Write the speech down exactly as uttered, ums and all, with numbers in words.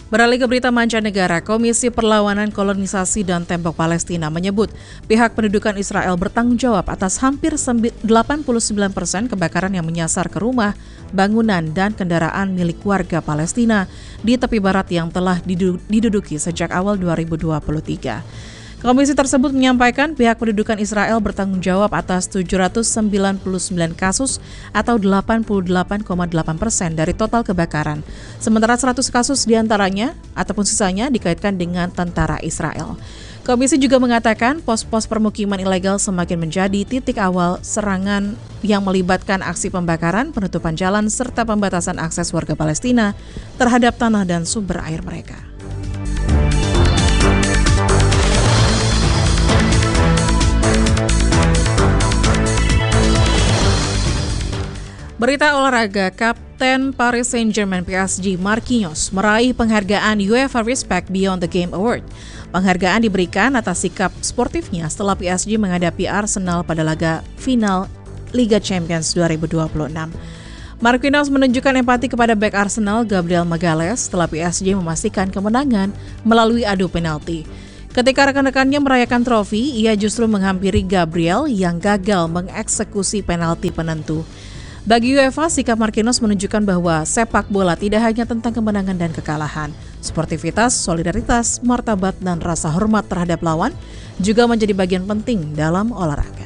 Beralih ke berita mancanegara, Komisi Perlawanan Kolonisasi dan Tembok Palestina menyebut pihak pendudukan Israel bertanggung jawab atas hampir delapan puluh sembilan persen kebakaran yang menyasar ke rumah, bangunan, dan kendaraan milik warga Palestina di tepi barat yang telah diduduki sejak awal dua ribu dua puluh tiga. Komisi tersebut menyampaikan pihak pendudukan Israel bertanggung jawab atas tujuh ratus sembilan puluh sembilan kasus atau delapan puluh delapan koma delapan persen dari total kebakaran. Sementara seratus kasus diantaranya ataupun sisanya dikaitkan dengan tentara Israel. Komisi juga mengatakan pos-pos permukiman ilegal semakin menjadi titik awal serangan yang melibatkan aksi pembakaran, penutupan jalan, serta pembatasan akses warga Palestina terhadap tanah dan sumber air mereka. Berita olahraga, Kapten Paris Saint-Germain P S G Marquinhos meraih penghargaan UEFA Respect Beyond the Game Award. Penghargaan diberikan atas sikap sportifnya setelah P S G menghadapi Arsenal pada laga final Liga Champions dua ribu dua puluh enam. Marquinhos menunjukkan empati kepada bek Arsenal Gabriel Magalhaes setelah P S G memastikan kemenangan melalui adu penalti. Ketika rekan-rekannya merayakan trofi, ia justru menghampiri Gabriel yang gagal mengeksekusi penalti penentu. Bagi UEFA, sikap Marquinhos menunjukkan bahwa sepak bola tidak hanya tentang kemenangan dan kekalahan. Sportivitas, solidaritas, martabat, dan rasa hormat terhadap lawan juga menjadi bagian penting dalam olahraga.